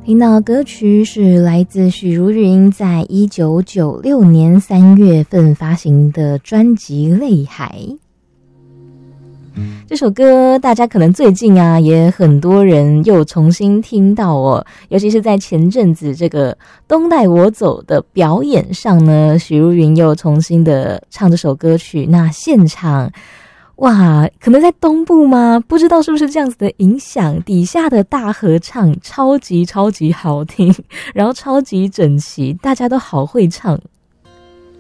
听到歌曲是来自许茹芸在1996年3月份发行的专辑《泪海》。这首歌大家可能最近也很多人又重新听到哦，尤其是在前阵子这个东带我走的表演上呢，许茹芸又重新的唱这首歌曲，那现场哇，可能在东部吗？不知道是不是这样子的影响，底下的大合唱超级好听，然后超级整齐，大家都好会唱。